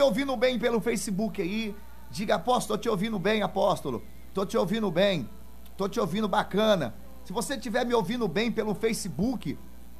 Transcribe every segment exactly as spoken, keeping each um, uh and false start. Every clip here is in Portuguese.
ouvindo bem pelo Facebook aí, diga: apóstolo, tô te ouvindo bem, apóstolo. Tô te ouvindo bem. Tô te ouvindo bacana. Se você estiver me ouvindo bem pelo Facebook,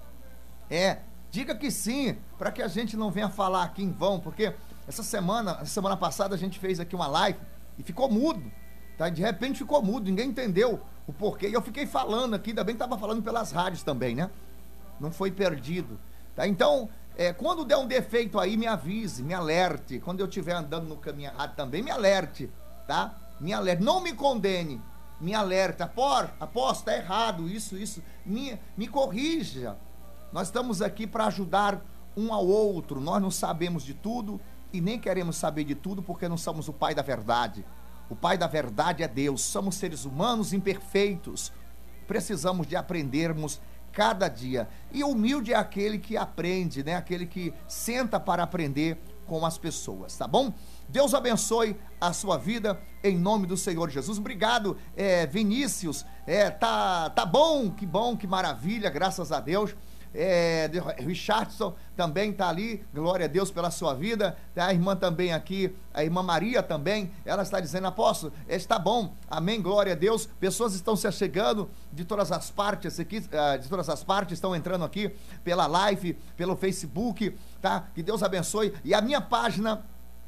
é, diga que sim, para que a gente não venha falar aqui em vão, porque essa semana, semana passada a gente fez aqui uma live e ficou mudo, tá? De repente ficou mudo, ninguém entendeu o porquê, e eu fiquei falando aqui, ainda bem que estava falando pelas rádios também, né? Não foi perdido, tá? Então, é, quando der um defeito aí, me avise, me alerte. Quando eu estiver andando no caminho errado também, me alerte, tá? Me alerte, não me condene, me alerta. Apóstolo, tá errado, isso, isso, me, me corrija. Nós estamos aqui para ajudar um ao outro. Nós não sabemos de tudo e nem queremos saber de tudo, porque não somos o Pai da verdade. O Pai da verdade é Deus. Somos seres humanos imperfeitos. Precisamos de aprendermos cada dia. E humilde é aquele que aprende, né? Aquele que senta para aprender com as pessoas, tá bom? Deus abençoe a sua vida em nome do Senhor Jesus. Obrigado, é, Vinícius. É, tá, tá bom, que bom, que maravilha, graças a Deus. É, Richardson também está ali, glória a Deus pela sua vida. A irmã também aqui, a irmã Maria também, ela está dizendo: apóstolo, está bom, amém, glória a Deus. Pessoas estão se achegando de todas as partes aqui, de todas as partes, estão entrando aqui pela live, pelo Facebook, tá? Que Deus abençoe. E a minha página,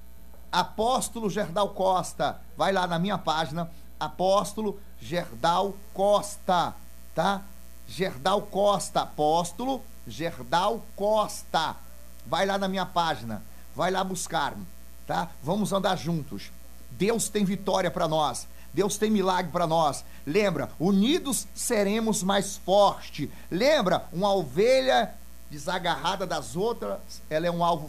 Apóstolo Gerdau Costa, vai lá na minha página, Apóstolo Gerdau Costa, tá? Gerdau Costa, apóstolo Gerdau Costa, vai lá na minha página, vai lá buscar-me, tá? Vamos andar juntos. Deus tem vitória para nós, Deus tem milagre para nós. Lembra, unidos seremos mais fortes. Lembra, uma ovelha desagarrada das outras, ela é um alvo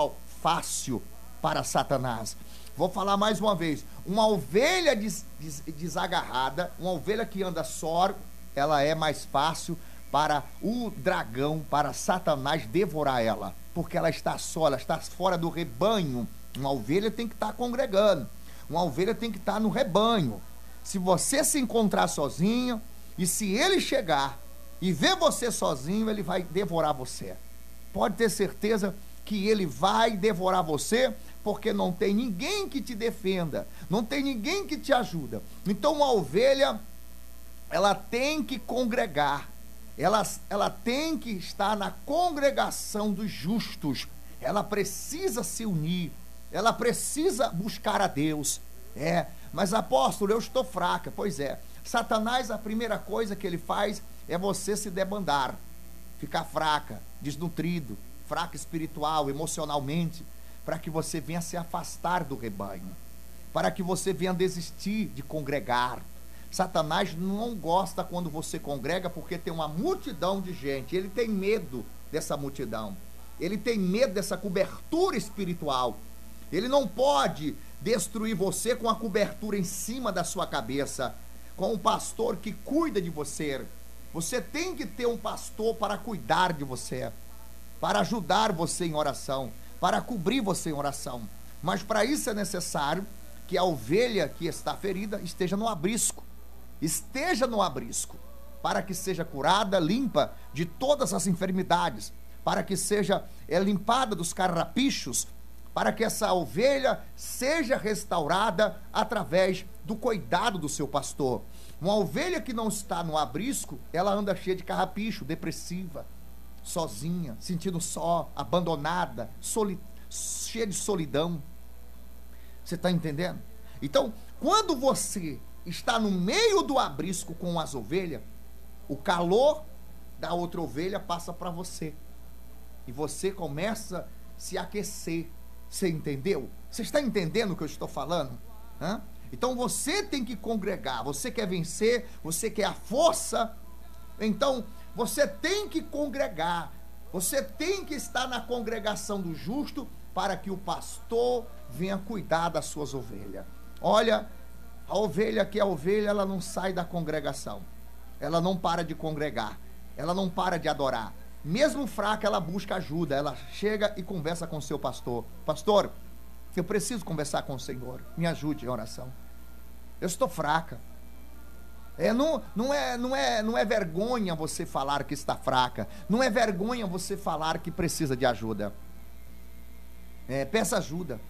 fácil para Satanás. Vou falar mais uma vez: uma ovelha des, des, desagarrada, uma ovelha que anda só, ela é mais fácil para o dragão, para Satanás devorar ela, porque ela está só, ela está fora do rebanho. Uma ovelha tem que estar congregando, uma ovelha tem que estar no rebanho. Se você se encontrar sozinho, e se ele chegar e ver você sozinho, ele vai devorar você. Pode ter certeza que ele vai devorar você, porque não tem ninguém que te defenda, não tem ninguém que te ajuda. Então uma ovelha, ela tem que congregar, ela, ela tem que estar na congregação dos justos, ela precisa se unir, ela precisa buscar a Deus. É, mas apóstolo, eu estou fraca. Pois é, Satanás, a primeira coisa que ele faz é você se debandar, ficar fraca, desnutrido, fraca espiritual, emocionalmente, para que você venha se afastar do rebanho, para que você venha desistir de congregar. Satanás não gosta quando você congrega, porque tem uma multidão de gente, ele tem medo dessa multidão, ele tem medo dessa cobertura espiritual. Ele não pode destruir você com a cobertura em cima da sua cabeça, com um pastor que cuida de você. Você tem que ter um pastor para cuidar de você, para ajudar você em oração, para cobrir você em oração. Mas para isso é necessário que a ovelha que está ferida esteja no abrisco, esteja no abrisco, para que seja curada, limpa de todas as enfermidades, para que seja é, limpada dos carrapichos, para que essa ovelha seja restaurada através do cuidado do seu pastor. Uma ovelha que não está no abrisco, ela anda cheia de carrapicho, depressiva, sozinha, sentindo só, abandonada, soli, cheia de solidão. Você está entendendo? Então, quando você está no meio do abrisco com as ovelhas, o calor da outra ovelha passa para você, e você começa a se aquecer. Você entendeu? Você está entendendo o que eu estou falando? Hã? Então você tem que congregar. Você quer vencer, você quer a força, então você tem que congregar, você tem que estar na congregação do justo, para que o pastor venha cuidar das suas ovelhas. Olha, a ovelha que é a ovelha, ela não sai da congregação, ela não para de congregar, ela não para de adorar. Mesmo fraca, ela busca ajuda, ela chega e conversa com o seu pastor. Pastor, eu preciso conversar com o Senhor, me ajude em oração, eu estou fraca. É, não, não, é, não, é, não é vergonha você falar que está fraca, não é vergonha você falar que precisa de ajuda. É, peça ajuda,